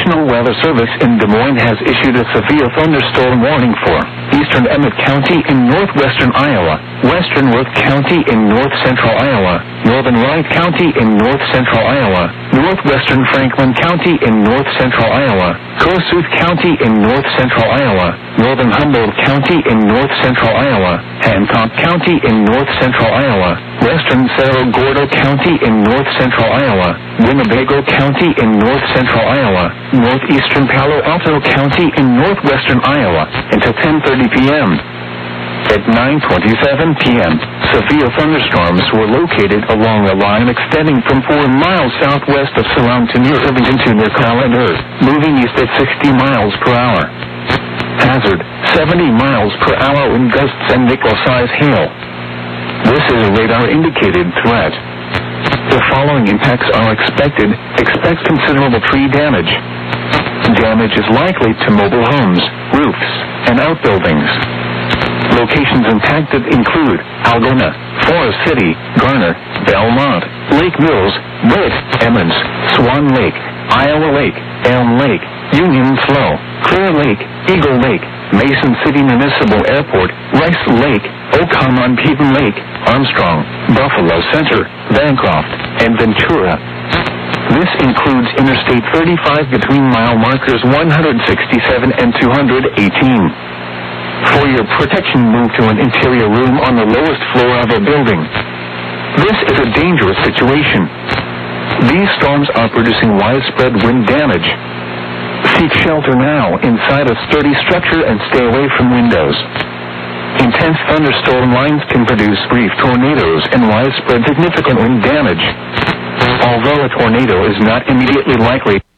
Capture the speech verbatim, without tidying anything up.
National Weather Service in Des Moines has issued a severe thunderstorm warning for eastern Emmett County in northwestern Iowa, western Worth County in north-central Iowa, northern Wright County in north-central Iowa, northwestern Franklin County in north-central Iowa, Kossuth County in north-central Iowa, northern Humboldt County in north-central Iowa, Hancock County in north-central Iowa, western Cerro Gordo County in north-central Iowa, Winnebago County in north-central Iowa, northeastern Palo Alto County in northwestern Iowa until ten thirty p.m. At nine twenty-seven p.m., severe thunderstorms were located along a line extending from four miles southwest of Surround to near Irvington to near Callender, moving east at sixty miles per hour. Hazard, seventy miles per hour wind gusts and nickel-size hail. This is a radar-indicated threat. The following impacts are expected. Expect considerable tree damage. Damage is likely to mobile homes, roofs, and outbuildings. Locations impacted include Algona, Forest City, Garner, Belmont, Lake Mills, Britt, Emmons, Swan Lake, Iowa Lake, Elm Lake, Union Slough, Clear Lake, Eagle Lake, Mason City Municipal Airport, Rice Lake, Oconon-Peden Lake, Armstrong, Buffalo Center, Bancroft, and Ventura. This includes Interstate thirty-five between mile markers one hundred sixty-seven and two hundred eighteen. For your protection, move to an interior room on the lowest floor of a building. This is a dangerous situation. These storms are producing widespread wind damage. Seek shelter now inside a sturdy structure and stay away from windows. Intense thunderstorm lines can produce brief tornadoes and widespread significant wind damage. Although a tornado is not immediately likely,